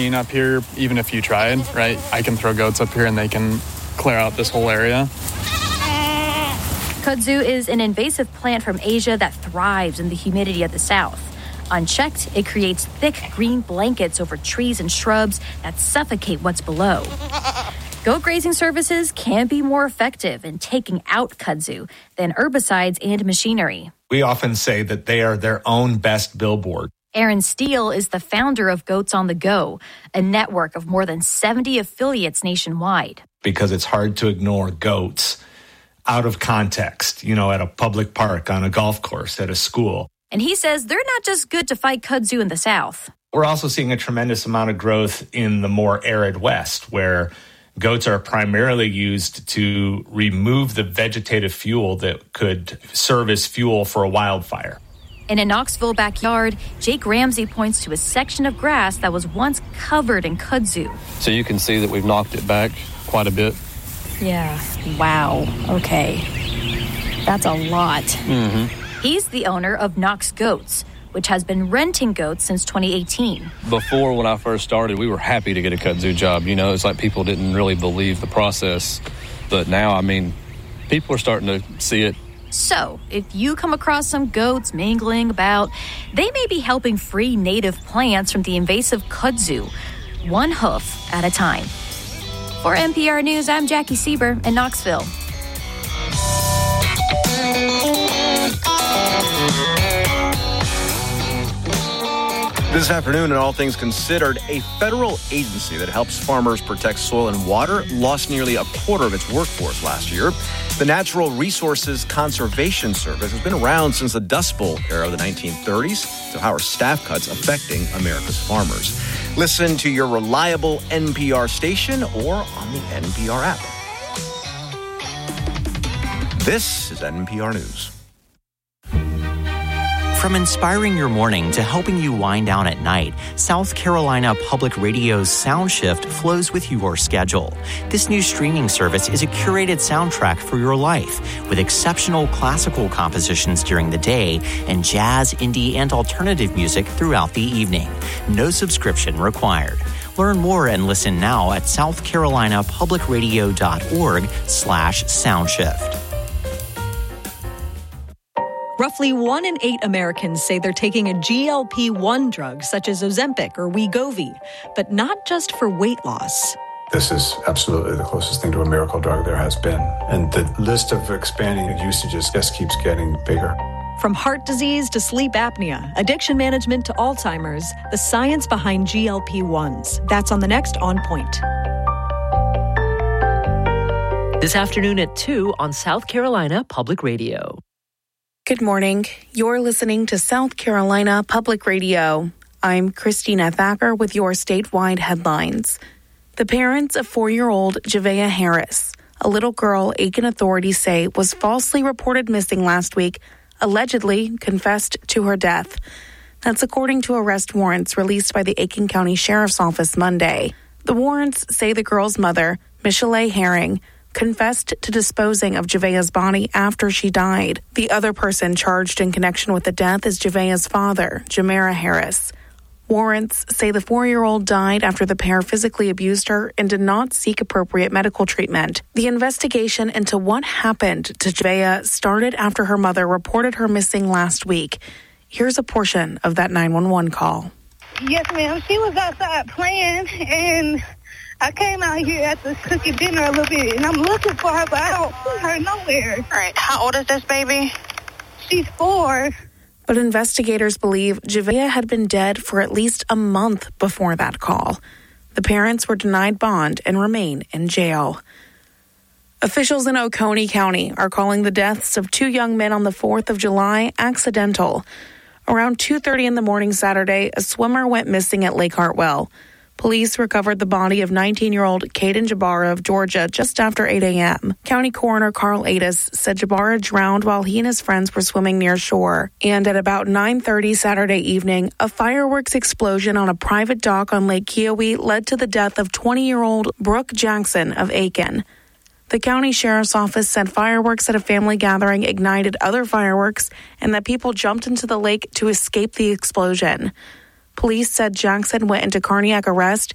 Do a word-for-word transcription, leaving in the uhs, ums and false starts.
machine up here, even if you tried, right? I can throw goats up here and they can clear out this whole area. Kudzu is an invasive plant from Asia that thrives in the humidity of the south. Unchecked, it creates thick green blankets over trees and shrubs that suffocate what's below. Goat grazing services can be more effective in taking out kudzu than herbicides and machinery. We often say that they are their own best billboard. Aaron Steele is the founder of Goats on the Go, a network of more than seventy affiliates nationwide. Because it's hard to ignore goats out of context, you know, at a public park, on a golf course, at a school. And he says they're not just good to fight kudzu in the south. We're also seeing a tremendous amount of growth in the more arid west, where goats are primarily used to remove the vegetative fuel that could serve as fuel for a wildfire. In a Knoxville backyard, Jake Ramsey points to a section of grass that was once covered in kudzu. So you can see that we've knocked it back quite a bit. Yeah. Wow. Okay. That's a lot. Mm-hmm. He's the owner of Knox Goats, which has been renting goats since twenty eighteen. Before, when I first started, we were happy to get a kudzu job. You know, it's like people didn't really believe the process. But now, I mean, people are starting to see it. So, if you come across some goats mingling about, they may be helping free native plants from the invasive kudzu, one hoof at a time. For N P R News, I'm Jackie Sieber in Knoxville. This afternoon, in All Things Considered, a federal agency that helps farmers protect soil and water lost nearly a quarter of its workforce last year. The Natural Resources Conservation Service has been around since the Dust Bowl era of the nineteen thirties. So how are staff cuts affecting America's farmers? Listen to your reliable N P R station or on the N P R app. This is N P R News. From inspiring your morning to helping you wind down at night, South Carolina Public Radio's Sound Shift flows with your schedule. This new streaming service is a curated soundtrack for your life, with exceptional classical compositions during the day and jazz, indie, and alternative music throughout the evening. No subscription required. Learn more and listen now at southcarolinapublicradio.org slash soundshift. Roughly one in eight Americans say they're taking a G L P one drug, such as Ozempic or Wegovy, but not just for weight loss. This is absolutely the closest thing to a miracle drug there has been. And the list of expanding usages just keeps getting bigger. From heart disease to sleep apnea, addiction management to Alzheimer's, the science behind G L P ones. That's on the next On Point. This afternoon at two on South Carolina Public Radio. Good morning. You're listening to South Carolina Public Radio. I'm Christina Thacker with your statewide headlines. The parents of four-year-old Javea Harris, a little girl Aiken authorities say was falsely reported missing last week, allegedly confessed to her death. That's according to arrest warrants released by the Aiken County Sheriff's Office Monday. The warrants say the girl's mother, Michelle Herring, confessed to disposing of Javea's body after she died. The other person charged in connection with the death is Javea's father, Jamera Harris. Warrants say the four-year-old died after the pair physically abused her and did not seek appropriate medical treatment. The investigation into what happened to Javea started after her mother reported her missing last week. Here's a portion of that nine one one call. Yes, ma'am. She was outside playing, and I came out here after cooking dinner a little bit, and I'm looking for her, but I don't see her nowhere. All right. How old is this baby? She's four. But investigators believe Javea had been dead for at least a month before that call. The parents were denied bond and remain in jail. Officials in Oconee County are calling the deaths of two young men on the fourth of July accidental. Around two thirty in the morning Saturday, a swimmer went missing at Lake Hartwell. Police recovered the body of nineteen-year-old Caden Jabara of Georgia just after eight a.m. County Coroner Carl Adis said Jabara drowned while he and his friends were swimming near shore. And at about nine thirty Saturday evening, a fireworks explosion on a private dock on Lake Keowee led to the death of twenty-year-old Brooke Jackson of Aiken. The county sheriff's office said fireworks at a family gathering ignited other fireworks and that people jumped into the lake to escape the explosion. Police said Jackson went into cardiac arrest